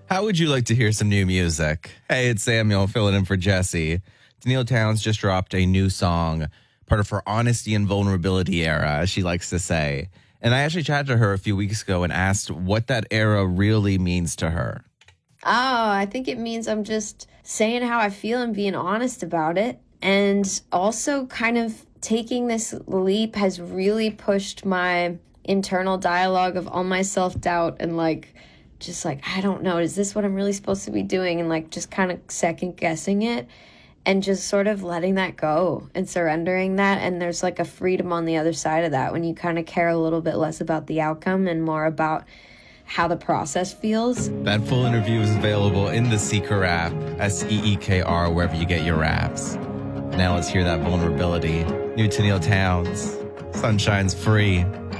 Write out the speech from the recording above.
How would you like to hear some new music? Hey, it's Samuel filling in for Jesse. Tennille Townes just dropped a new song, part of her honesty and vulnerability era, as she likes to say. And I actually chatted to her a few weeks ago and asked what that era really means to her. Oh, I think it means I'm just saying how I feel and being honest about it. And also kind of taking this leap has really pushed my internal dialogue of all my self-doubt and just I don't know, is this what I'm really supposed to be doing? And just kind of second guessing it and just sort of letting that go and surrendering that. And there's a freedom on the other side of that when you kind of care a little bit less about the outcome and more about how the process feels. That full interview is available in the Seeker app, SEEKR, wherever you get your apps. Now let's hear that vulnerability. New Tennille Townes, Sunshine's Free.